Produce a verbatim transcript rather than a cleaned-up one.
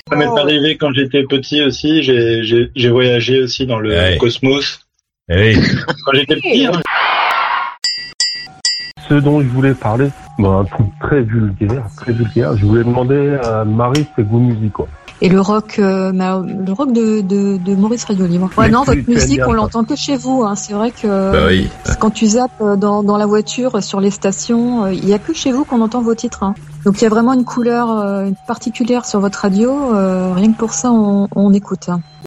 Ça m'est arrivé quand j'étais petit aussi. J'ai, j'ai, j'ai voyagé aussi dans le ouais. cosmos. Oui. Quand j'étais petit. Hein. Ce dont je voulais parler, bon, un truc très vulgaire, très vulgaire. Je voulais demander à Marie ses goûts musicaux. Et le rock, euh, le rock de, de, de Maurice Radio Libre. Ouais, Mais non, tu- votre tu aimes musique, bien on ça. l'entend que chez vous. Hein. C'est vrai que Bah oui. quand tu zappes dans, dans la voiture, sur les stations, il y a que chez vous qu'on entend vos titres. Hein. Donc il y a vraiment une couleur euh, particulière sur votre radio. Euh, rien que pour ça, on, on écoute. Hein.